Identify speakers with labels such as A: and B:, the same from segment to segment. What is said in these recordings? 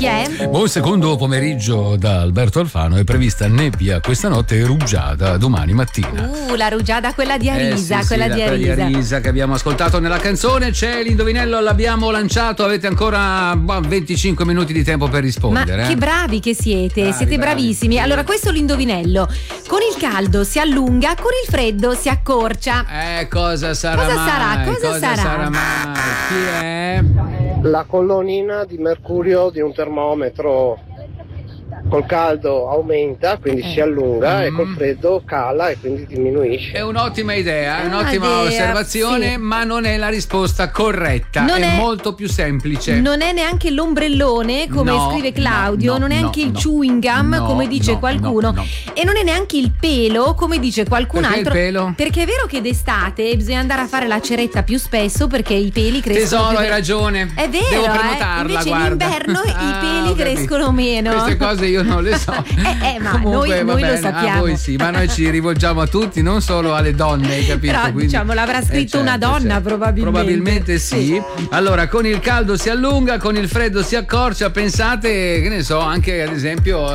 A: Chi è?
B: Buon secondo pomeriggio da Alberto Alfano. È prevista nebbia questa notte e rugiada domani mattina.
A: La rugiada, quella di Arisa,
B: sì,
A: quella
B: sì,
A: di
B: Arisa che abbiamo ascoltato nella canzone. C'è l'indovinello, l'abbiamo lanciato, avete ancora 25 minuti di tempo per rispondere.
A: Ma che bravi che siete,
B: bravi.
A: siete bravissimi. Allora, questo è l'indovinello. Con il caldo si allunga, con il freddo si accorcia.
B: Cosa sarà
A: Cosa
B: mai?
A: sarà? Cosa sarà?
B: Mai? Chi è?
C: La colonnina di mercurio di un termometro. Col caldo aumenta, quindi si allunga, e col freddo cala e quindi diminuisce.
B: È un'ottima idea, è un'ottima osservazione,
A: sì.
B: Ma non è la risposta corretta. È molto più semplice.
A: Non è neanche l'ombrellone, come scrive Claudio, non è anche il chewing gum, come dice qualcuno, e non è neanche il pelo, come dice qualcun
B: Perché
A: altro.
B: il pelo?
A: Perché è vero che d'estate bisogna andare a fare la ceretta più spesso perché i peli crescono.
B: Tesoro, hai ragione.
A: È vero,
B: devo prenotarla,
A: invece
B: guarda.
A: in inverno i peli crescono meno.
B: Queste cose io non le so.
A: Ma
B: Comunque,
A: noi lo sappiamo.
B: Voi sì, ma noi ci rivolgiamo a tutti, non solo alle donne, hai capito?
A: Però
B: Quindi,
A: diciamo l'avrà scritto una donna,
B: probabilmente sì. Allora, con il caldo si allunga, con il freddo si accorcia. Pensate, che ne so, anche ad esempio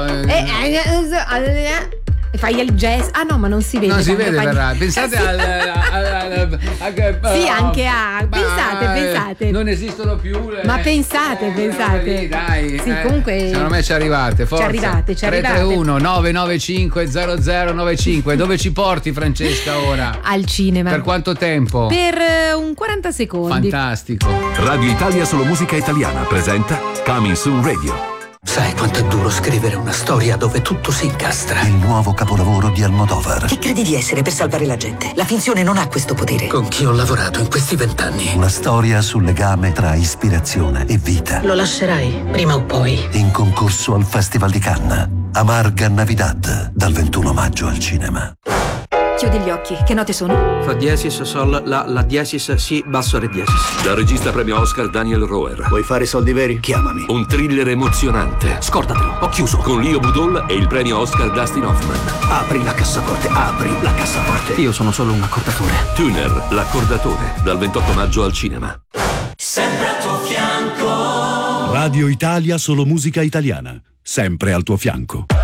A: fai il jazz. Ah no, ma non si vede.
B: Non si vede, verrà. Pensate
A: sì, anche a. Pensate.
B: Non esistono più.
A: Ma pensate.
B: Lì, dai.
A: Sì, comunque.
B: Secondo me ci arrivate, forza.
A: Ci arrivate.
B: 331 995 0095. Dove ci porti, Francesca, ora?
A: Al cinema.
B: Per quanto tempo?
A: Per un 40 secondi.
B: Fantastico.
D: Radio Italia Solo Musica Italiana presenta Coming Soon Radio.
E: Sai quanto è duro scrivere una storia dove tutto si incastra?
F: Il nuovo capolavoro di Almodovar.
E: Chi credi di essere per salvare la gente? La finzione non ha questo potere. Con chi ho lavorato in questi 20 anni?
F: Una storia sul legame tra ispirazione e vita.
E: Lo lascerai, prima o poi.
F: In concorso al Festival di Cannes. Amarga Navidad, dal 21 maggio al cinema.
G: Chiudi gli occhi, che note sono?
H: Fa diesis, sol, la diesis, si, basso, re diesis.
D: Dal regista premio Oscar Daniel Roher.
I: Vuoi fare soldi veri? Chiamami.
D: Un thriller emozionante.
H: Scordatelo, ho chiuso.
D: Con Leo Budol e il premio Oscar Dustin Hoffman.
I: Apri la cassaforte, apri la cassaforte.
H: Io sono solo un accordatore.
D: Tuner, l'accordatore, dal 28 maggio al cinema.
J: Sempre al tuo fianco.
K: Radio Italia Solo Musica Italiana. Sempre al tuo fianco.